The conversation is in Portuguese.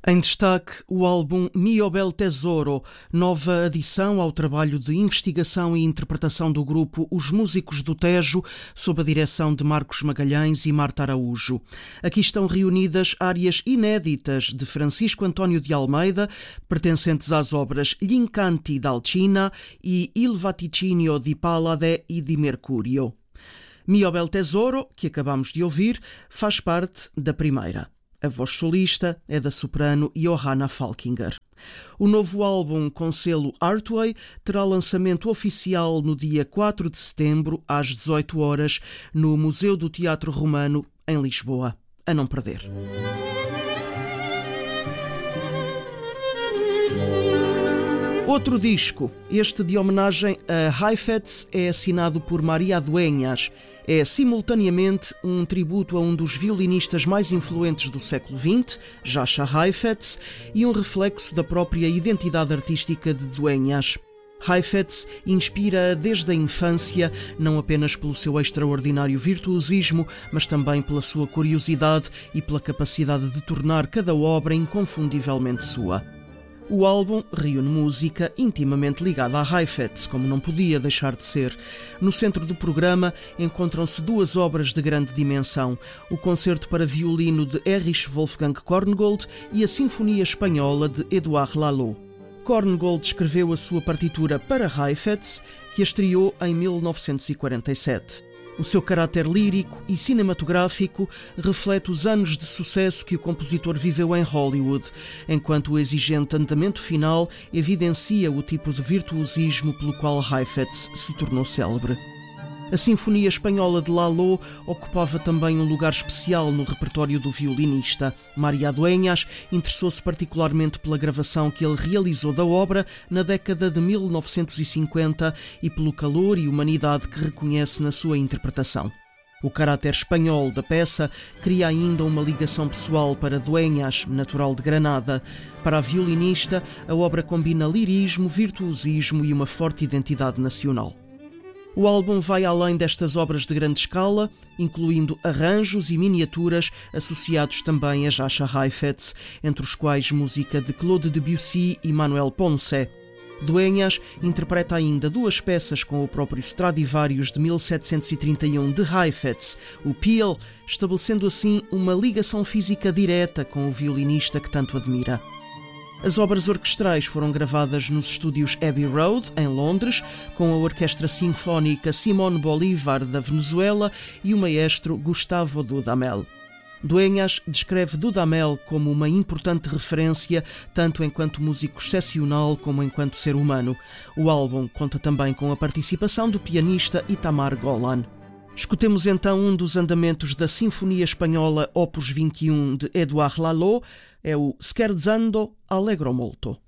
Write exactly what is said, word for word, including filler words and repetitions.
Em destaque, o álbum Mio Bel Tesoro, nova adição ao trabalho de investigação e interpretação do grupo Os Músicos do Tejo, sob a direção de Marcos Magalhães e Marta Araújo. Aqui estão reunidas áreas inéditas de Francisco António de Almeida, pertencentes às obras Gli Incanti d'Alcina e Il Vaticinio di Pallade e di Mercurio. Mio Bel Tesoro, que acabamos de ouvir, faz parte da primeira. A voz solista é da soprano Johanna Falkinger. O novo álbum com selo Artway terá lançamento oficial no dia quatro de setembro, às dezoito horas, no Museu do Teatro Romano, em Lisboa. A não perder. Outro disco, este de homenagem a Heifetz, é assinado por Maria Dueñas. É simultaneamente um tributo a um dos violinistas mais influentes do século vinte, Jascha Heifetz, e um reflexo da própria identidade artística de Dueñas. Heifetz inspira desde a infância, não apenas pelo seu extraordinário virtuosismo, mas também pela sua curiosidade e pela capacidade de tornar cada obra inconfundivelmente sua. O álbum reúne música intimamente ligada a Heifetz, como não podia deixar de ser. No centro do programa encontram-se duas obras de grande dimensão: o Concerto para Violino de Erich Wolfgang Korngold e a Sinfonia Espanhola de Édouard Lalo. Korngold escreveu a sua partitura para Heifetz, que a estreou em mil novecentos e quarenta e sete. O seu caráter lírico e cinematográfico reflete os anos de sucesso que o compositor viveu em Hollywood, enquanto o exigente andamento final evidencia o tipo de virtuosismo pelo qual Heifetz se tornou célebre. A Sinfonia Espanhola de Lalo ocupava também um lugar especial no repertório do violinista. Maria Dueñas interessou-se particularmente pela gravação que ele realizou da obra na década de mil novecentos e cinquenta e pelo calor e humanidade que reconhece na sua interpretação. O caráter espanhol da peça cria ainda uma ligação pessoal para Dueñas, natural de Granada. Para a violinista, a obra combina lirismo, virtuosismo e uma forte identidade nacional. O álbum vai além destas obras de grande escala, incluindo arranjos e miniaturas associados também a Jascha Heifetz, entre os quais música de Claude Debussy e Manuel Ponce. Dueñas interpreta ainda duas peças com o próprio Stradivarius de mil setecentos e trinta e um de Heifetz, o Piel, estabelecendo assim uma ligação física direta com o violinista que tanto admira. As obras orquestrais foram gravadas nos estúdios Abbey Road, em Londres, com a Orquestra Sinfónica Simón Bolívar da Venezuela e o maestro Gustavo Dudamel. Dueñas descreve Dudamel como uma importante referência, tanto enquanto músico excepcional como enquanto ser humano. O álbum conta também com a participação do pianista Itamar Golan. Escutemos então um dos andamentos da Sinfonia Espanhola Opus vinte e um de Édouard Lalo, é o Scherzando Allegro Molto.